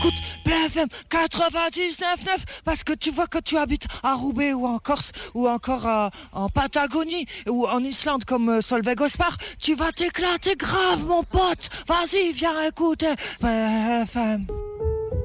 écoute BFM 99.9 parce que tu vois que tu habites à Roubaix ou en Corse ou encore en Patagonie ou en Islande comme Solveig Ospar, tu vas t'éclater grave mon pote. Vas-y, viens écouter BFM.